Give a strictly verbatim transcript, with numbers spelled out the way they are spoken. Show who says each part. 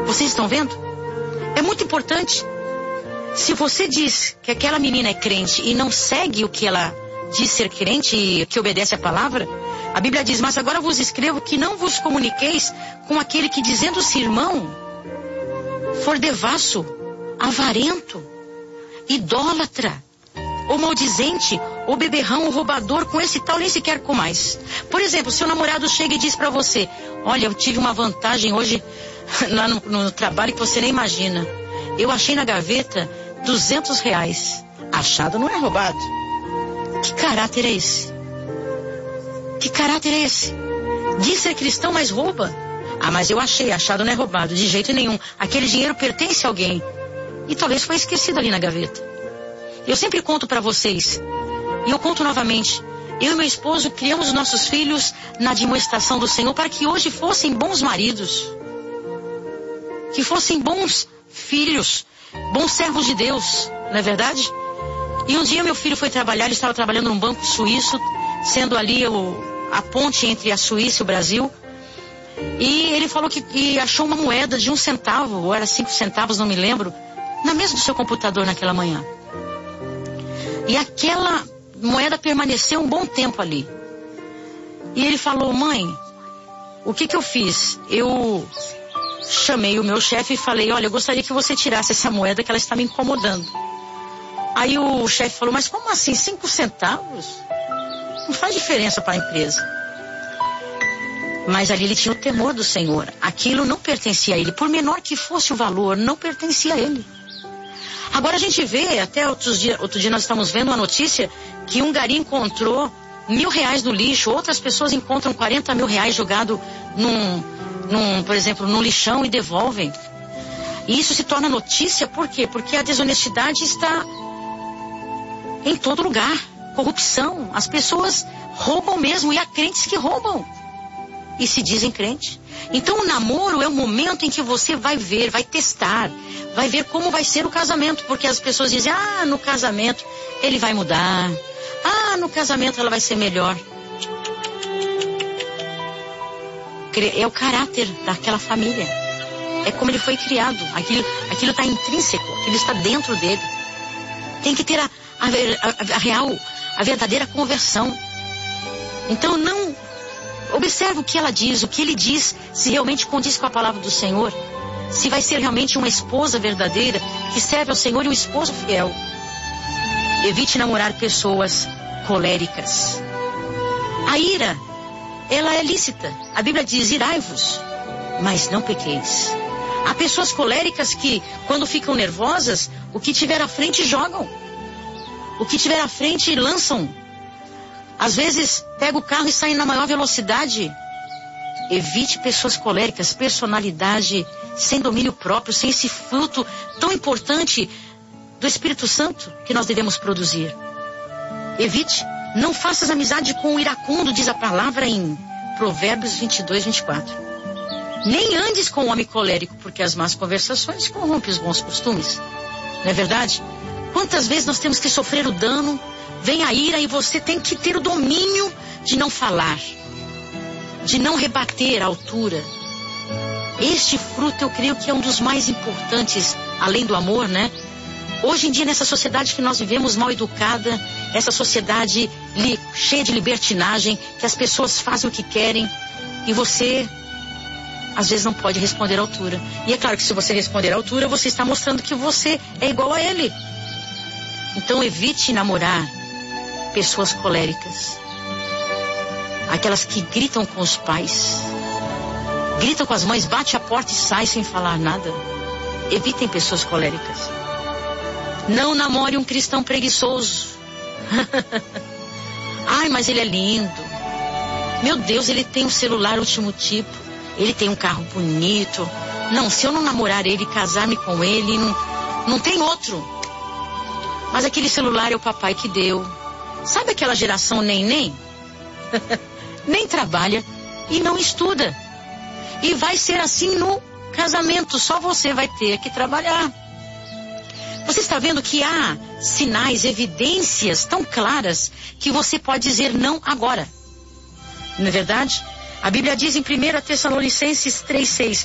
Speaker 1: Vocês estão vendo? É muito importante. Se você diz que aquela menina é crente e não segue o que ela diz ser crente e que obedece a palavra, a Bíblia diz: mas agora vos escrevo que não vos comuniqueis com aquele que, dizendo-se irmão, for devasso, avarento, idólatra, ou maldizente, ou beberrão, ou roubador, com esse tal nem sequer com mais. Por exemplo, seu namorado chega e diz pra você: olha, eu tive uma vantagem hoje lá no, no trabalho que você nem imagina. Eu achei na gaveta duzentos reais. Achado não é roubado. Que caráter é esse? Que caráter é esse? Diz ser cristão, mas rouba. Ah, mas eu achei, achado não é roubado. De jeito nenhum. Aquele dinheiro pertence a alguém. E talvez foi esquecido ali na gaveta. Eu sempre conto para vocês, e eu conto novamente: eu e meu esposo criamos os nossos filhos na admoestação do Senhor para que hoje fossem bons maridos, que fossem bons filhos, bons servos de Deus, não é verdade? E um dia meu filho foi trabalhar, ele estava trabalhando num banco suíço, sendo ali o, a ponte entre a Suíça e o Brasil, e ele falou que, que achou uma moeda de um centavo, ou era cinco centavos, não me lembro, na mesa do seu computador naquela manhã. E aquela moeda permaneceu um bom tempo ali. E ele falou: mãe, o que que eu fiz? Eu chamei o meu chefe e falei: olha, eu gostaria que você tirasse essa moeda, que ela está me incomodando. Aí o chefe falou: mas como assim, cinco centavos? Não faz diferença para a empresa. Mas ali ele tinha o temor do Senhor. Aquilo não pertencia a ele. Por menor que fosse o valor, não pertencia a ele. Agora a gente vê, até outros dia, outro dia nós estamos vendo uma notícia que um gari encontrou mil reais no lixo, outras pessoas encontram quarenta mil reais jogado num, num, por exemplo, num lixão e devolvem. E isso se torna notícia, por quê? Porque a desonestidade está em todo lugar. Corrupção, as pessoas roubam mesmo, e há crentes que roubam e se dizem crente. Então o namoro é o momento em que você vai ver, vai testar, vai ver como vai ser o casamento, porque as pessoas dizem: ah, no casamento ele vai mudar, ah, no casamento ela vai ser melhor. É o caráter daquela família, é como ele foi criado, aquilo aquilo está intrínseco, aquilo está dentro dele. Tem que ter a, a, a, a real, a verdadeira conversão. Então não observe o que ela diz, o que ele diz, se realmente condiz com a palavra do Senhor, se vai ser realmente uma esposa verdadeira que serve ao Senhor e um esposo fiel. Evite namorar pessoas coléricas. A ira, ela é lícita. A Bíblia diz: irai-vos, mas não pequeis. Há pessoas coléricas que, quando ficam nervosas, o que tiver à frente jogam, o que tiver à frente lançam. Às vezes pega o carro e sai na maior velocidade. Evite pessoas coléricas, personalidade sem domínio próprio, sem esse fruto tão importante do Espírito Santo que nós devemos produzir. Evite, não faças amizade com o iracundo, diz a palavra em Provérbios vinte e dois, vinte e quatro. Nem andes com o homem colérico, porque as más conversações corrompem os bons costumes. Não é verdade? Quantas vezes nós temos que sofrer o dano, vem a ira e você tem que ter o domínio de não falar, de não rebater a altura. Este fruto eu creio que é um dos mais importantes, além do amor, né? Hoje em dia, nessa sociedade que nós vivemos mal educada, essa sociedade li, cheia de libertinagem, que as pessoas fazem o que querem e você às vezes não pode responder à altura. E é claro que se você responder à altura, você está mostrando que você é igual a ele. Então evite namorar pessoas coléricas, aquelas que gritam com os pais, gritam com as mães, bate a porta e sai sem falar nada. Evitem pessoas coléricas. Não namore um cristão preguiçoso. Ai, mas ele é lindo. Meu Deus, ele tem um celular último tipo, ele tem um carro bonito. Não, se eu não namorar ele, casar-me com ele, não, não tem outro. Mas aquele celular é o papai que deu. Sabe aquela geração nem-nem? Nem trabalha e não estuda. E vai ser assim no casamento, só você vai ter que trabalhar. Você está vendo que há sinais, evidências tão claras que você pode dizer não agora. Não é verdade? A Bíblia diz em primeira Tessalonicenses três, seis: